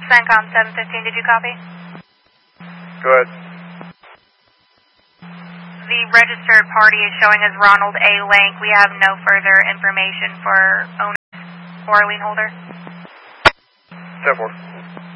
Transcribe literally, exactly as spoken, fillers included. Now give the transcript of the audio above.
CENTCOM seven fifteen, did you copy? Go ahead. The registered party is showing as Ronald A. Lank. We have no further information for owner or lien holder. ten four.